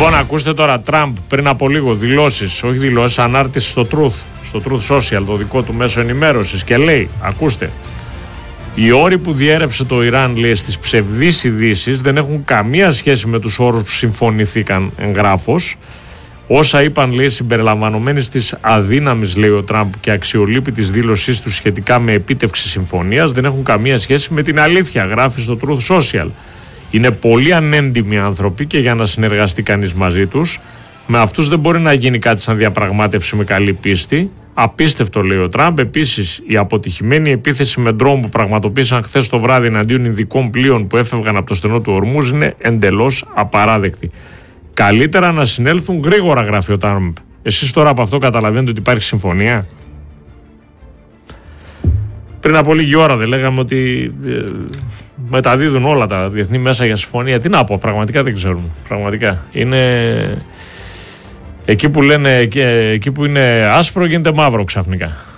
Λοιπόν, ακούστε τώρα, Τραμπ πριν από λίγο δηλώσεις, ανάρτηση στο Truth Social, το δικό του μέσο ενημέρωσης, και λέει, ακούστε, οι όροι που διέρευσε το Ιράν, λέει, στις ψευδείς ειδήσεις δεν έχουν καμία σχέση με τους όρους που συμφωνηθήκαν εγγράφως. Όσα είπαν, λέει, συμπεριλαμβανομένης της αδύναμης, λέει ο Τραμπ, και αξιολύπητης δήλωσής του σχετικά με επίτευξη συμφωνίας, δεν έχουν καμία σχέση με την αλήθεια, γράφει στο Truth Social. Είναι πολύ ανέντιμοι άνθρωποι και για να συνεργαστεί κανείς μαζί τους, με αυτούς δεν μπορεί να γίνει κάτι σαν διαπραγμάτευση με καλή πίστη. Απίστευτο, λέει ο Τραμπ. Επίσης, η αποτυχημένη επίθεση με ντρόουν που πραγματοποίησαν χθες το βράδυ εναντίον ειδικών πλοίων που έφευγαν από το στενό του Ορμούζ είναι εντελώς απαράδεκτη. Καλύτερα να συνέλθουν γρήγορα, γράφει ο Τραμπ. Εσείς τώρα από αυτό καταλαβαίνετε ότι υπάρχει συμφωνία? Πριν από λίγη ώρα δεν λέγαμε ότι μεταδίδουν όλα τα διεθνή μέσα για συμφωνία? Τι να πω, πραγματικά δεν ξέρουμε. Πραγματικά είναι εκεί που λένε, εκεί που είναι άσπρο γίνεται μαύρο ξαφνικά.